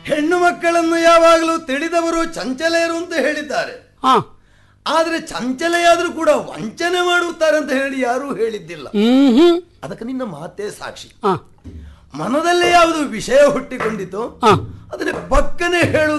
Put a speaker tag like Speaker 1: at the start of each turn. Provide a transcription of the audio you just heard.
Speaker 1: ಹೆಣ್ಣು ಮಕ್ಕಳನ್ನು ಯಾವಾಗಲೂ ತಿಳಿದವರು ಚಂಚಲೆಯರು ಅಂತ ಹೇಳಿದ್ದಾರೆ. ಆದ್ರೆ ಚಂಚಲೆಯಾದ್ರೂ ಕೂಡ ವಂಚನೆ ಮಾಡುತ್ತಾರೆ ಅಂತ ಹೇಳಿ ಯಾರೂ ಹೇಳಿದ್ದಿಲ್ಲ. ಅದಕ್ಕೆ ನಿನ್ನ ಮಾತೇ ಸಾಕ್ಷಿ. ಮನದಲ್ಲಿ ಯಾವುದು ವಿಷಯ ಹುಟ್ಟಿಕೊಂಡಿತು ಅದನ್ನೇ ಪಕ್ಕನೆ ಹೇಳು